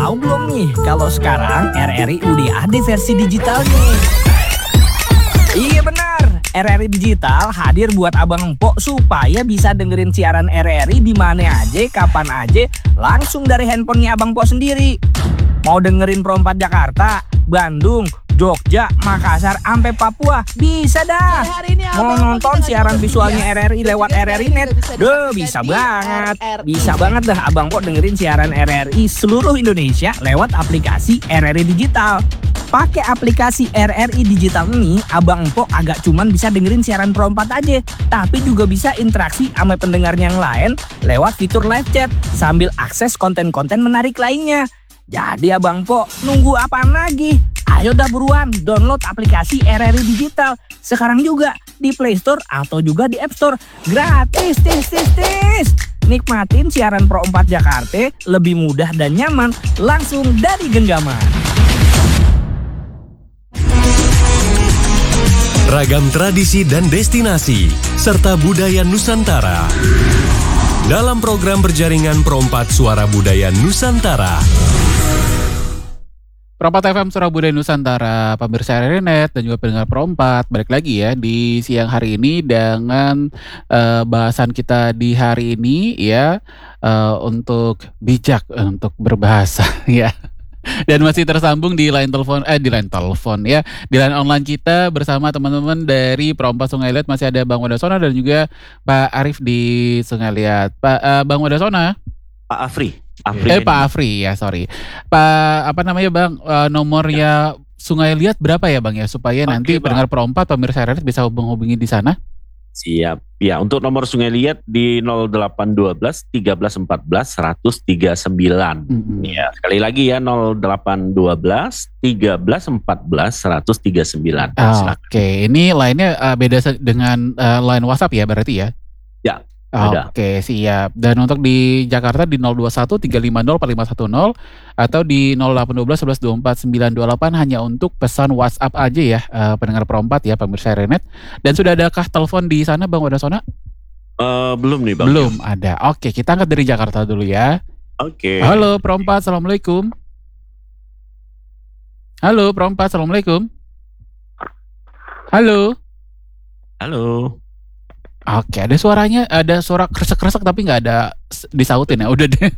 tahu belum nih kalau sekarang RRI udah ada versi digitalnya? Iya benar, RRI Digital hadir buat abang empok supaya bisa dengerin siaran RRI di mana aja, kapan aja, langsung dari handphonenya abang empok sendiri. Mau dengerin Pro 4 Jakarta, Bandung, Jogja, Makassar, sampai Papua, bisa dah. Mau nonton siaran visualnya RRI lewat RRI Net, bisa banget. Bisa banget dah abang empok dengerin siaran RRI seluruh Indonesia lewat aplikasi RRI Digital. Pakai aplikasi RRI Digital ini, abang empok agak cuman bisa dengerin siaran Pro 4 aja, tapi juga bisa interaksi sama pendengar yang lain lewat fitur live chat sambil akses konten-konten menarik lainnya. Jadi abang empok nunggu apaan lagi? Ayo dah buruan download aplikasi RRI Digital sekarang juga di Play Store atau juga di App Store. Gratis, tis. Nikmatin siaran Pro 4 Jakarta lebih mudah dan nyaman langsung dari genggaman. Ragam tradisi dan destinasi, serta budaya Nusantara. Dalam program berjaringan Pro 4 Suara Budaya Nusantara. Pro 4 FM Suara Budaya Nusantara, pemirsa RRI Net dan juga pendengar Pro 4. Balik lagi ya di siang hari ini dengan bahasan kita di hari ini ya, untuk bijak untuk berbahasa ya. Dan masih tersambung di line telepon ya, di line online kita bersama teman-teman dari Pro 4 Sungai Liat. Masih ada Bang Wadasona dan juga Pak Arif di Sungai Liat. Bang Wadasona? Pak Afri Pak Afri ya, sorry. Pak apa namanya Bang, nomornya Sungai Liat berapa ya Bang ya, supaya nanti pendengar Pro 4 pemirsa RRI bisa menghubungi di sana? Siap. Ya, untuk nomor Sungai Liat di 0812 13 14 139. Ya, sekali lagi ya 0812 13 14 139. Oke, ini line-nya beda dengan line WhatsApp ya berarti ya? Ya. Ada. Oke, siap. Dan untuk di Jakarta di 021 350 4510 atau di 0812 11 24 928 hanya untuk pesan WhatsApp aja ya, pendengar Pro 4 ya, pemirsa RRI Net. Dan sudah adakah telepon di sana Bang Wadasona? Belum nih Bang. Belum ada. Oke, kita angkat dari Jakarta dulu ya. Oke. Halo Pro 4, Assalamualaikum. Halo Pro 4, Assalamualaikum. Halo. Oke, ada suaranya, ada suara kresek-kresek tapi nggak ada disautin ya, udah deh.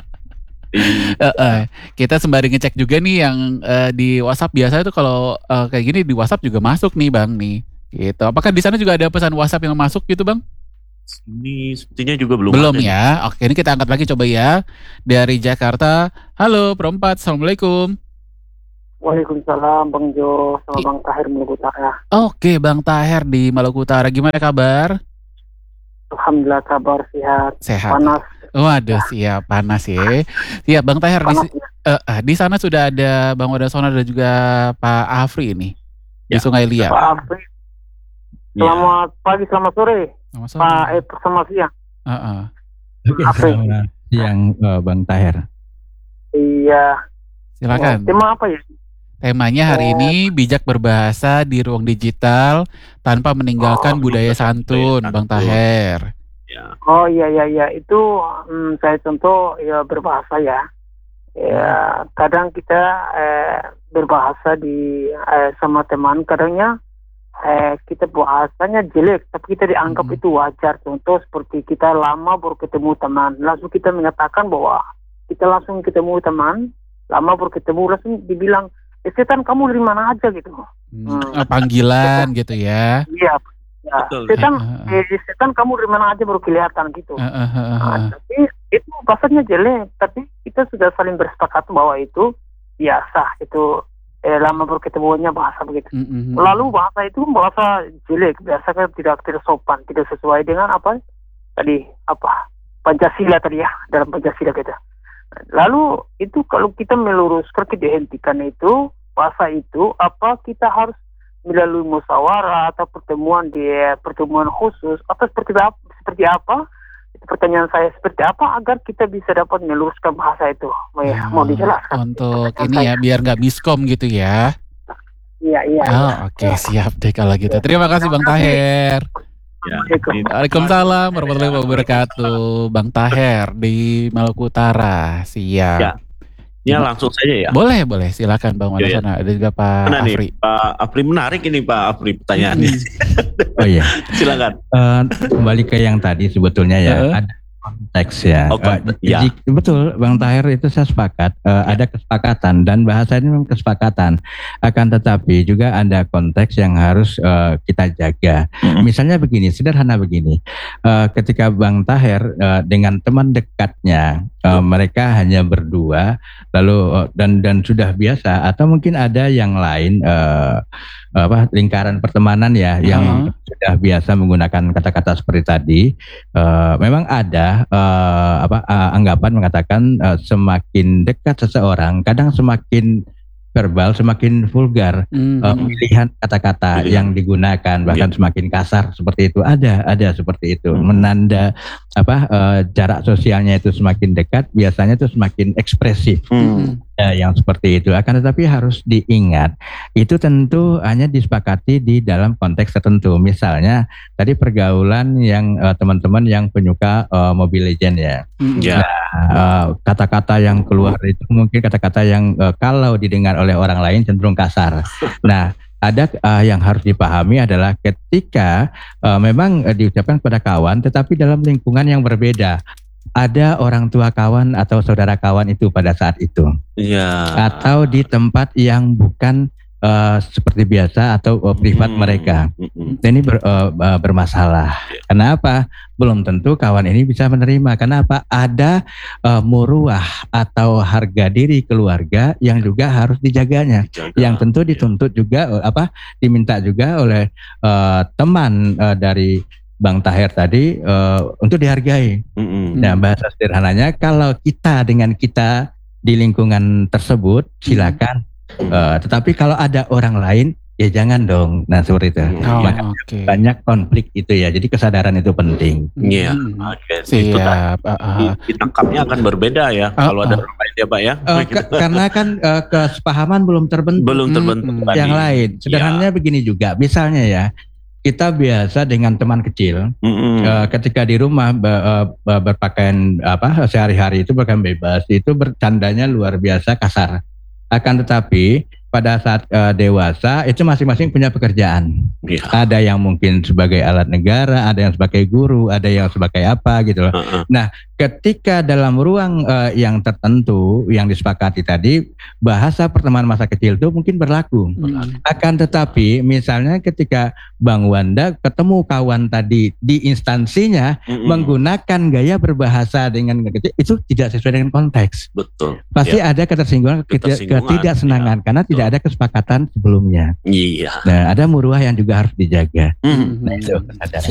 Kita sembari ngecek juga nih yang di WhatsApp. Biasanya tuh kalau kayak gini di WhatsApp juga masuk nih Bang nih. Gitu. Apakah di sana juga ada pesan WhatsApp yang masuk gitu Bang? Ini sepertinya juga belum ya. Oke, ini kita angkat lagi coba ya. Dari Jakarta. Halo Pro 4, Assalamualaikum. Waalaikumsalam Bang Jo, sama Bang Tahir Maluku Utara. Oke, Bang Tahir di Maluku Utara. Gimana kabar? Alhamdulillah kabar sehat. Panas. Waduh, siap panas ya. Siap Bang Tahir di sana sudah ada Bang Wadasona dan juga Pak Afri ini di Sungai Liat. Pak Afri. Selamat pagi, selamat sore. Pak selamat siang. Oke, selamat siang Bang Tahir. Iya. Silakan. Tema apa ya? Temanya hari ini bijak berbahasa di ruang digital tanpa meninggalkan budaya santun, Bang Tahir. Oh iya, itu saya contoh ya berbahasa ya. Ya kadang kita berbahasa di sama teman, kadangnya kita bahasanya jelek, tapi kita dianggap itu wajar. Contoh seperti kita lama baru ketemu teman, langsung kita mengatakan bahwa kita langsung ketemu teman, lama baru ketemu langsung dibilang, setan kamu dari mana aja gitu. Panggilan gitu ya. Iya. Ya, setan kamu dari mana aja baru kelihatan gitu. Tapi itu bahasanya jelek, tapi kita sudah saling bersepakat bahwa itu biasa, itu lama baru ketemunya bahasa begitu. Lalu bahasa itu bahasa jelek, biasanya tidak sopan, tidak sesuai dengan Pancasila tadi ya, dalam Pancasila kita. Lalu itu kalau kita meluruskan, kita dihentikan itu bahasa itu, apa kita harus melalui musyawarah atau pertemuan khusus atau seperti apa? Itu pertanyaan saya, seperti apa agar kita bisa dapat meluruskan bahasa itu? Mau dijelaskan? Untuk ini ya, biar nggak miskom gitu ya. Iya. Oke, siap deh kalau gitu. Terima kasih Bang Tahir. Waalaikumsalam warahmatullahi wabarakatuh. Bang Tahir di Maluku Utara. Siap. Ya langsung saja ya. Boleh, silakan Bang Iya, iya. Wanasana. Ada juga Pak Mana Afri. nih Pak Afri, menarik ini Pak Afri pertanyaannya. Oh iya. Silakan. Kembali ke yang tadi sebetulnya ya, ada konteks ya. Oh, ya. Jadi betul Bang Tahir, itu saya sepakat. Ada kesepakatan dan bahasanya memang kesepakatan. Akan tetapi juga ada konteks yang harus kita jaga. Misalnya begini, sederhana begini. Ketika Bang Tahir dengan teman dekatnya, mereka hanya berdua, lalu dan sudah biasa, atau mungkin ada yang lain, lingkaran pertemanan ya, yang sudah biasa menggunakan kata-kata seperti tadi. Memang ada anggapan mengatakan semakin dekat seseorang, kadang semakin verbal, semakin vulgar pilihan kata-kata yang digunakan, bahkan semakin kasar seperti itu. Ada seperti itu, menanda jarak sosialnya itu semakin dekat, biasanya itu semakin ekspresif. Yang seperti itu. Akan tetapi harus diingat, itu tentu hanya disepakati di dalam konteks tertentu. Misalnya tadi pergaulan yang teman-teman yang penyuka Mobile Legends ya. Kata-kata yang keluar itu mungkin kata-kata yang kalau didengar oleh orang lain cenderung kasar. Nah, ada yang harus dipahami adalah ketika memang diucapkan kepada kawan, tetapi dalam lingkungan yang berbeda. Ada orang tua kawan atau saudara kawan itu pada saat itu, atau di tempat yang bukan seperti biasa atau privat mereka. Ini bermasalah. Kenapa? Belum tentu kawan ini bisa menerima. Kenapa? Ada muruah atau harga diri keluarga yang juga harus dijaganya. Yang tentu dituntut juga diminta juga oleh teman dari Bang Tahir tadi untuk dihargai. Nah, bahasa sederhananya, kalau kita dengan kita di lingkungan tersebut silakan, tetapi kalau ada orang lain ya jangan dong. Nah, seperti itu. Banyak konflik itu ya. Jadi kesadaran itu penting. Iya. Siap. Ditangkapnya akan berbeda ya kalau ada orang lain ya Pak ya. Karena kan kesepahaman belum terbentuk. Yang lain. Sederhananya begini juga. Misalnya ya, kita biasa dengan teman kecil, ketika di rumah berpakaian sehari-hari itu berpakaian bebas, itu bercandanya luar biasa kasar. Akan tetapi pada saat dewasa itu masing-masing punya pekerjaan. Ada yang mungkin sebagai alat negara, ada yang sebagai guru, ada yang sebagai apa gitu loh. Nah, ketika dalam ruang yang tertentu yang disepakati tadi, bahasa pertemanan masa kecil itu mungkin berlaku. Akan tetapi misalnya ketika Bang Wanda ketemu kawan tadi di instansinya menggunakan gaya berbahasa dengan kecil, itu tidak sesuai dengan konteks. Betul. Pasti ada ketersinggungan, ketidaksenangan karena tidak ada kesepakatan sebelumnya. Nah, ada muruah yang juga harus dijaga. Nah, itu kesadaran.